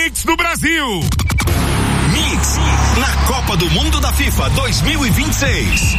Mix do Brasil. Mix na Copa do Mundo da FIFA 2026.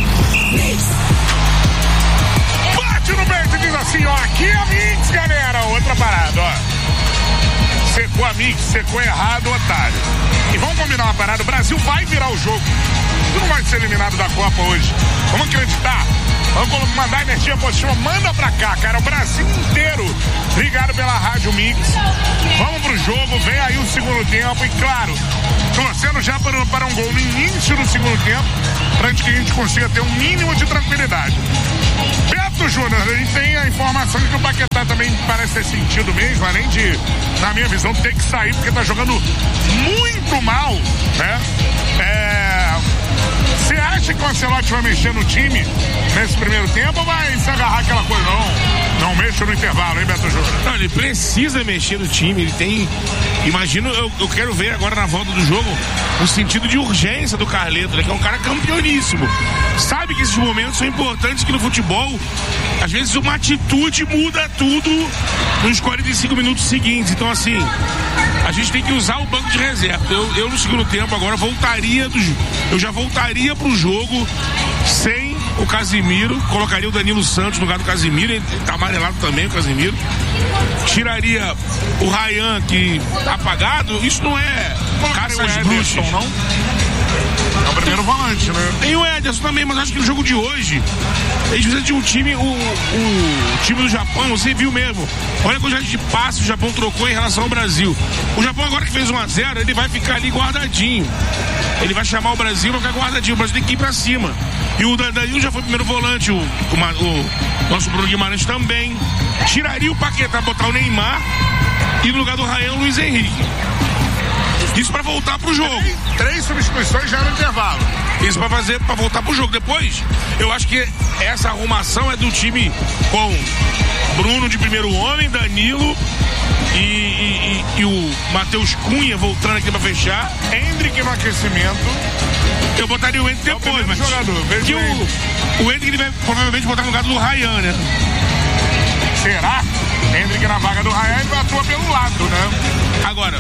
Bate no peito e diz assim, ó, aqui é a Mix, galera. Outra parada, ó. Secou a Mix, secou errado, otário. E vamos combinar uma parada, o Brasil vai virar o jogo. Tu não vai ser eliminado da Copa hoje. Vamos acreditar. Vamos mandar energia positiva, manda pra cá, cara. O Brasil inteiro ligado pela Rádio Mix. Vamos pro jogo, vem aí o segundo tempo. E claro, torcendo já para um gol no início do segundo tempo, pra que a gente consiga ter um mínimo de tranquilidade. Beto Júnior, a gente tem a informação de que o Paquetá também parece ter sentido mesmo, além de, na minha visão, ter que sair, porque tá jogando muito mal, né? Você acha que o Ancelotti vai mexer no time nesse primeiro tempo ou vai se agarrar aquela coisa? Não mexa no intervalo, hein, Beto Júnior? Não, ele precisa mexer no time, ele tem... Imagino, eu quero ver agora na volta do jogo o sentido de urgência do Carleto, né, que é um cara campeoníssimo. Sabe que esses momentos são importantes, que no futebol, às vezes uma atitude muda tudo nos 45 minutos seguintes. Então, assim, a gente tem que usar o banco de reserva. Eu no segundo tempo agora eu já voltaria pro jogo sem o Casimiro, colocaria o Danilo Santos no lugar do Casimiro, ele tá amarelado também, o Casimiro. Tiraria o Ryan, que tá apagado. Isso não é caças bruxas, não? É o primeiro volante, né? Tem o Ederson também, mas acho que no jogo de hoje eles precisam de um time, o time do Japão, você viu mesmo. Olha a quantidade de passes o Japão trocou em relação ao Brasil. O Japão agora que fez 1-0, ele vai ficar ali guardadinho. Ele vai chamar o Brasil, vai ficar guardadinho. O Brasil tem que ir pra cima. E o Danilo já foi primeiro volante, o nosso Bruno Guimarães também. Tiraria o Paquetá, botar o Neymar e no lugar do Ryan, o Luiz Henrique. Isso pra voltar pro jogo. Três substituições já no intervalo. Isso pra voltar pro jogo. Depois, eu acho que essa arrumação é do time com Bruno de primeiro homem, Danilo e o Matheus Cunha voltando aqui pra fechar. Hendrick no aquecimento. Eu botaria o Hendrick depois, mas jogador, que o Hendrick ele vai provavelmente botar no lugar do Ryan, né? Será? Hendrick na vaga do Ryan e atua pelo lado, né? Agora...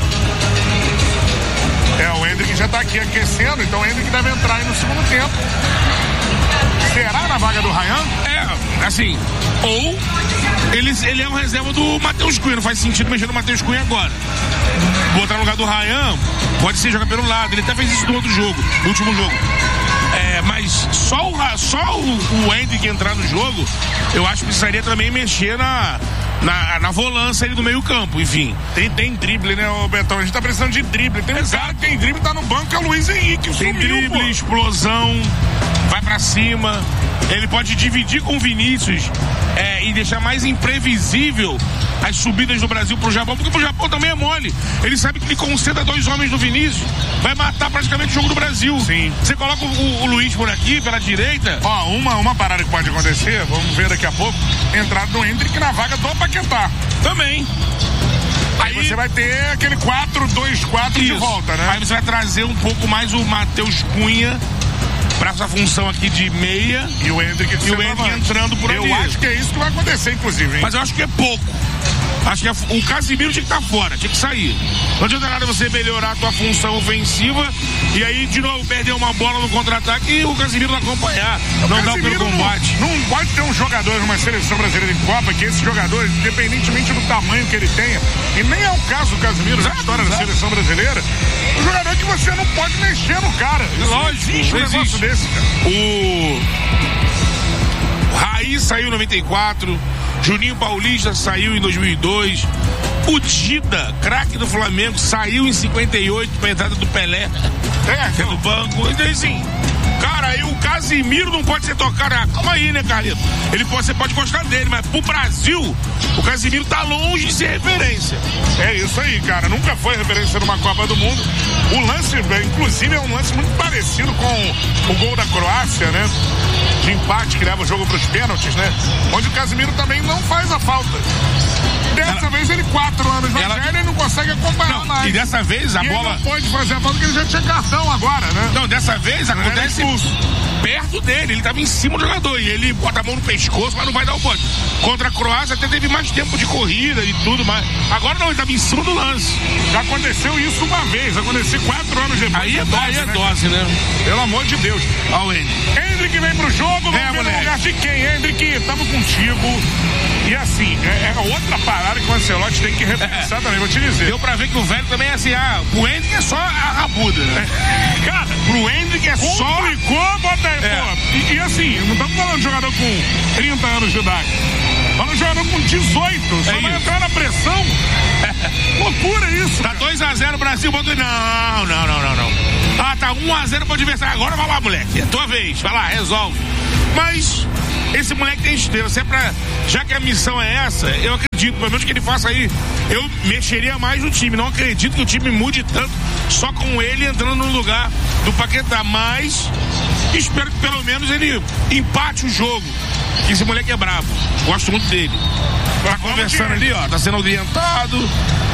o Hendrick já tá aqui aquecendo, então o Hendrick deve entrar aí no segundo tempo. Será na vaga do Ryan? Assim, ou ele é uma reserva do Matheus Cunha, não faz sentido mexer no Matheus Cunha agora. Botar no lugar do Ryan, pode ser jogar pelo lado, ele até fez isso no outro jogo, no último jogo. Mas só o Hendrick entrar no jogo, eu acho que precisaria também mexer na volância ali do meio campo, enfim. Tem drible, né, Betão? A gente tá precisando de drible. Tem um cara que tem drible, tá no banco, é o Luiz Henrique. Tem drible, explosão, vai pra cima. Ele pode dividir com o Vinícius e deixar mais imprevisível as subidas do Brasil pro Japão, porque pro Japão também é mole. Ele sabe que ele concentra 2 homens no Vinícius, vai matar praticamente o jogo do Brasil. Sim. Você coloca o Luiz por aqui, pela direita. Uma parada que pode acontecer, vamos ver daqui a pouco, entrada do Hendrick na vaga do Paquetá. Também. Aí você vai ter aquele 4-2-4 de volta, né? Aí você vai trazer um pouco mais o Matheus Cunha pra essa função aqui de meia e o Hendrick entrando por ali. Eu acho que é isso que vai acontecer, inclusive, hein? Mas eu acho que é pouco. Acho que o Casimiro tinha que estar fora, tinha que sair. Não adianta nada você melhorar a tua função ofensiva e aí de novo perder uma bola no contra-ataque e o Casimiro não acompanhar. Não dá pelo combate. Não pode ter um jogador numa seleção brasileira de Copa que esse jogador, independentemente do tamanho que ele tenha, e nem é o caso do Casimiro na história da seleção brasileira, um jogador que você não pode mexer no cara. Lógico, existe um negócio desse, cara. O Raí saiu em 94, Juninho Paulista saiu em 2002, o Dida, craque do Flamengo, saiu em 58 pra entrada do Pelé no banco. Então assim, cara, aí o Casimiro não pode ser tocado. Calma aí, né, Carlito? Você pode gostar dele, mas pro Brasil, o Casimiro tá longe de ser referência. É isso aí, cara. Nunca foi referência numa Copa do Mundo. O lance, inclusive, é um lance muito parecido com o gol da Croácia, né? De empate, que leva o jogo pros pênaltis, né? Onde o Casimiro também não faz a falta. Dessa vez ele 4 anos mais velho e não consegue acompanhar mais. E dessa vez a bola... Ele não pode fazer a falta porque ele já tinha cartão agora, né? Não, dessa vez acontece perto dele, ele tava em cima do jogador e ele bota a mão no pescoço, mas não vai dar o bote. Contra a Croácia até teve mais tempo de corrida e tudo, mas agora não, ele tava em cima do lance. Já aconteceu isso uma vez, aconteceu 4 anos depois. Aí é dose, né? Pelo amor de Deus. Olha o Hendrick vem pro jogo, vamos ver no lugar de quem? Hendrick, tamo contigo. E assim, é outra parada que o Ancelotti tem que repensar também, vou te dizer. Deu pra ver que o velho também é assim, o Hendrick é só a rabuda, né? Cara, pro Hendrick é só... Complicou, bota aí, pô. E assim, não estamos falando de jogador com 30 anos de idade. Falando de jogador com 18, só vai entrar na pressão. Loucura isso. Tá 2-0 Brasil, bota... Não. Ah, tá 1-0 pro adversário. Agora vai lá, moleque. É tua vez. Vai lá, resolve. Mas esse moleque tem estrela. Se é pra... Já que a missão é essa, eu acredito, pelo menos que ele faça aí, eu mexeria mais no time. Não acredito que o time mude tanto só com ele entrando no lugar do Paquetá. Mas espero que pelo menos ele empate o jogo. Esse moleque é brabo. Gosto muito dele. Tá conversando ali, ó. Tá sendo orientado.